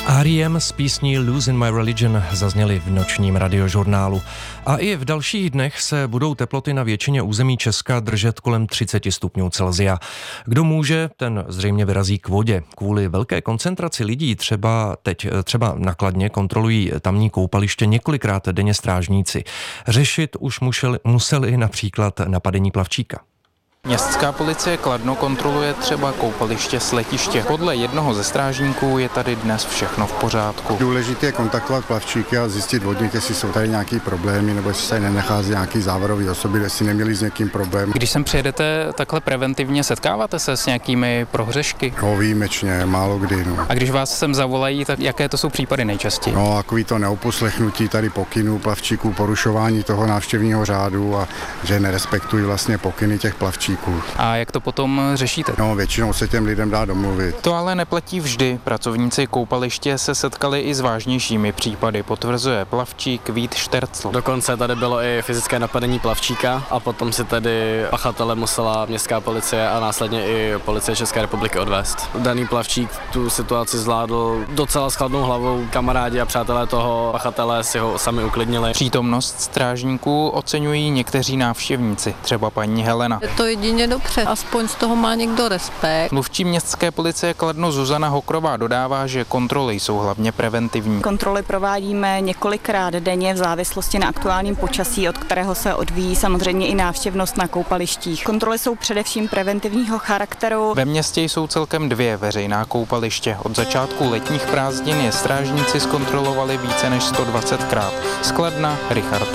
R.E.M. s písní Losing My Religion zazněly v nočním radiožurnálu. A i v dalších dnech se budou teploty na většině území Česka držet kolem 30 stupňů Celsia. Kdo může, ten zřejmě vyrazí k vodě. Kvůli velké koncentraci lidí třeba na Kladně kontrolují tamní koupaliště několikrát denně strážníci. Řešit už museli například napadení plavčíka. Městská policie Kladno kontroluje třeba koupaliště s letiště. Podle jednoho ze strážníků je tady dnes všechno v pořádku. Důležité je kontaktovat plavčíky a zjistit vodník, jestli jsou tady nějaký problémy, nebo jestli se nenachází nějaký závarový osoby, jestli neměli s někým problém. Když sem přijedete takhle preventivně, setkáváte se s nějakými prohřešky? No, výjimečně, málo kdy. No. A když vás sem zavolají, tak jaké to jsou případy nejčastěji? No, takový to neuposlechnutí tady pokynů plavčíků, porušování toho návštěvního řádu a že nerespektují vlastně pokyny těch plavčíků. A jak to potom řešíte? No, většinou se těm lidem dá domluvit. To ale neplatí vždy. Pracovníci koupaliště se setkali i s vážnějšími případy, potvrzuje plavčík Vít Štercl. Dokonce tady bylo i fyzické napadení plavčíka a potom si tedy pachatele musela městská policie a následně i policie České republiky odvést. Daný plavčík tu situaci zvládl docela s chladnou hlavou. Kamarádi a přátelé toho pachatele si ho sami uklidnili. Přítomnost strážníků oceňují někteří návštěvníci, třeba paní Helena. Je to jedině dobře, aspoň z toho má někdo respekt. Mluvčí městské policie Kladno Zuzana Hokrová dodává, že kontroly jsou hlavně preventivní. Kontroly provádíme několikrát denně v závislosti na aktuálním počasí, od kterého se odvíjí samozřejmě i návštěvnost na koupalištích. Kontroly jsou především preventivního charakteru. Ve městě jsou celkem 2 veřejná koupaliště. Od začátku letních prázdnin je strážníci zkontrolovali více než 120krát. Z Kladna Richard